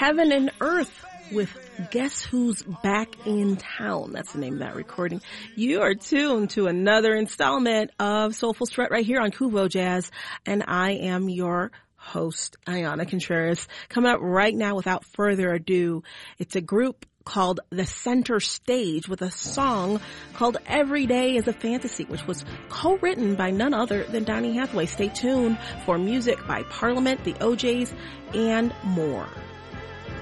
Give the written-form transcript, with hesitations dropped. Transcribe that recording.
Heaven and Earth with Guess Who's Back in Town. That's the name of that recording. You are tuned to another installment of Soulful Strut right here on Kubo Jazz, and I am your host, Ayana Contreras. Coming up right now, without further ado, it's a group called The Center Stage with a song called Every Day is a Fantasy, which was co-written by none other than Donny Hathaway. Stay tuned for music by Parliament, the OJs, and more.